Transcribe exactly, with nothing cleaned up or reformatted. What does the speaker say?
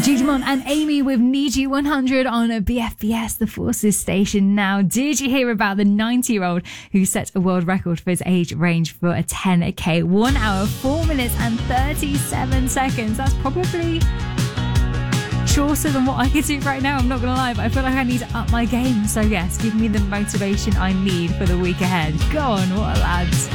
Digimon and Amy with Need You one hundred on a B F B S, the Forces station now. Did you hear about the ninety-year-old who set a world record for his age range for a ten K? One hour, four minutes and thirty-seven seconds. That's probably shorter than what I could do right now, I'm not going to lie, but I feel like I need to up my game. So yes, give me the motivation I need for the week ahead. Go on, what a lads.